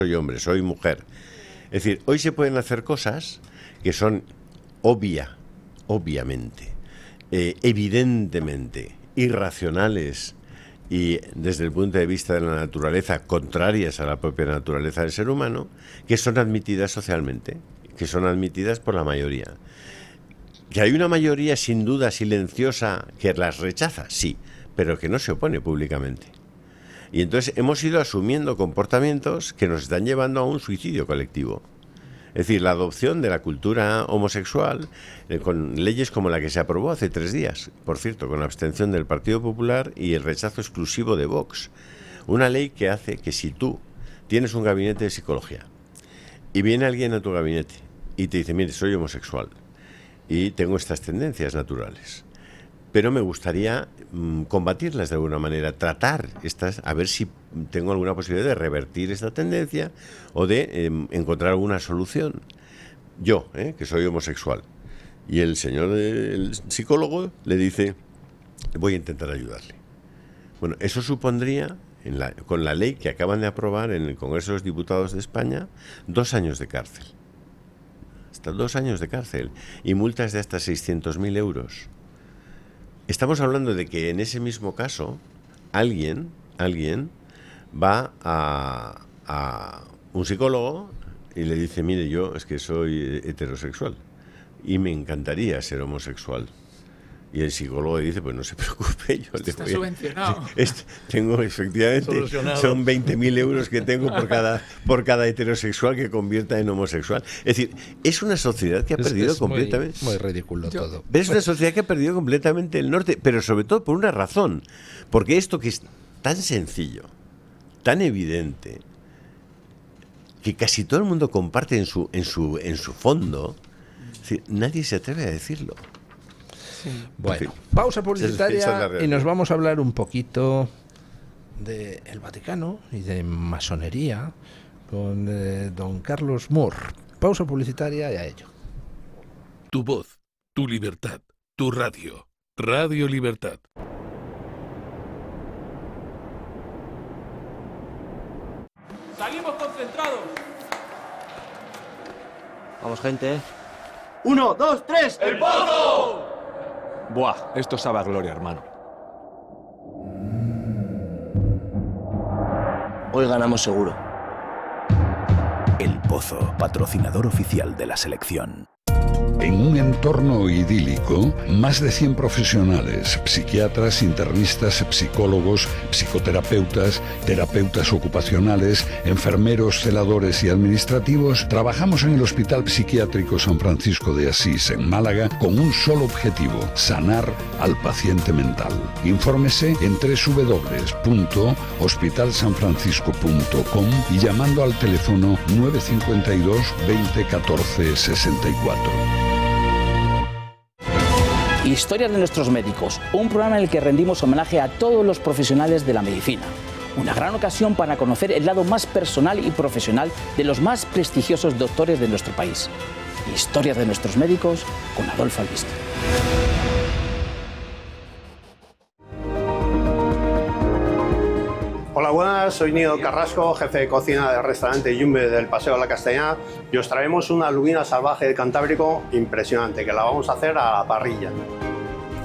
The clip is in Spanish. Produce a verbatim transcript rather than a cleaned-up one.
soy hombre, soy mujer. Es decir, hoy se pueden hacer cosas que son obvia, obviamente, eh, evidentemente, irracionales y desde el punto de vista de la naturaleza, contrarias a la propia naturaleza del ser humano, que son admitidas socialmente, que son admitidas por la mayoría. ¿Que hay una mayoría sin duda silenciosa que las rechaza? Sí, pero que no se opone públicamente. Y entonces hemos ido asumiendo comportamientos que nos están llevando a un suicidio colectivo. Es decir, la adopción de la cultura homosexual eh, con leyes como la que se aprobó hace tres días, por cierto, con la abstención del Partido Popular y el rechazo exclusivo de Vox. Una ley que hace que si tú tienes un gabinete de psicología y viene alguien a tu gabinete y te dice, mire, soy homosexual y tengo estas tendencias naturales, pero me gustaría mmm, combatirlas de alguna manera, tratar estas, a ver si tengo alguna posibilidad de revertir esta tendencia o de eh, encontrar alguna solución. Yo, eh, que soy homosexual, y el señor, el psicólogo, le dice, voy a intentar ayudarle. Bueno, eso supondría, en la, con la ley que acaban de aprobar en el Congreso de los Diputados de España, dos años de cárcel. Hasta dos años de cárcel y multas de hasta seiscientos mil euros. Estamos hablando de que en ese mismo caso alguien, alguien va a, a un psicólogo y le dice, mire, yo es que soy heterosexual y me encantaría ser homosexual. Y el psicólogo le dice, pues no se preocupe, yo le está voy a... subvencionado. Este, tengo, efectivamente, son veinte mil euros que tengo por cada, por cada heterosexual que convierta en homosexual. Es decir, es una sociedad que ha es, perdido es completamente... Muy, muy ridículo yo, todo. Es una sociedad que ha perdido completamente el norte, pero sobre todo por una razón. Porque esto que es tan sencillo, tan evidente, que casi todo el mundo comparte en su, en su, en su fondo, es decir, nadie se atreve a decirlo. Sí. Bueno, en fin, pausa publicitaria esa es la y nos vamos a hablar un poquito de el Vaticano y de masonería con eh, don Carlos Moore. Pausa publicitaria y a ello. Tu voz, tu libertad, tu radio. Radio Libertad. ¡Salimos concentrados! Vamos, gente. ¡Uno, dos, tres! ¡El pozo! Buah, esto sabe a gloria, hermano. Hoy ganamos seguro. El Pozo, patrocinador oficial de la selección. En un entorno idílico, más de cien profesionales, psiquiatras, internistas, psicólogos, psicoterapeutas, terapeutas ocupacionales, enfermeros, celadores y administrativos, trabajamos en el Hospital Psiquiátrico San Francisco de Asís, en Málaga, con un solo objetivo: sanar al paciente mental. Infórmese en doble u doble u doble u punto hospital san francisco punto com y llamando al teléfono nueve cinco dos, veinte, catorce, sesenta y cuatro. Historias de nuestros médicos, un programa en el que rendimos homenaje a todos los profesionales de la medicina. Una gran ocasión para conocer el lado más personal y profesional de los más prestigiosos doctores de nuestro país. Historias de nuestros médicos con Adolfo Albiste. Hola, buenas, soy Nino Carrasco, jefe de cocina del restaurante Yumbe del Paseo de la Castellana, y os traemos una lubina salvaje del Cantábrico impresionante, que la vamos a hacer a la parrilla.